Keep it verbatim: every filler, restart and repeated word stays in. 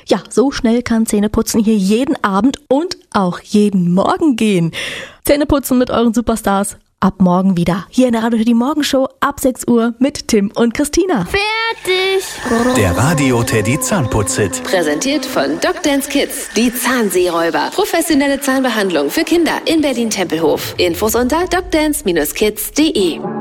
Ja, so schnell kann Zähneputzen hier jeden Abend und auch jeden Morgen gehen. Zähneputzen mit euren Superstars. Ab morgen wieder. Hier in der Radio Teddy Morgenshow ab sechs Uhr mit Tim und Christina. Fertig! Der Radio Teddy Zahnputzhit. Präsentiert von Docdance Kids. Die Zahnseeräuber. Professionelle Zahnbehandlung für Kinder in Berlin-Tempelhof. Infos unter docdance Bindestrich kids punkt de.